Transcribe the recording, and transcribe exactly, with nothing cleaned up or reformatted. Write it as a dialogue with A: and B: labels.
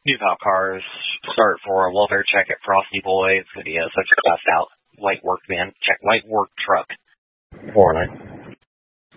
A: New Pop Cars, start for a welfare check at Frosty Boy. It's going to be a, such a classed out light work van, check light work truck.
B: Four night.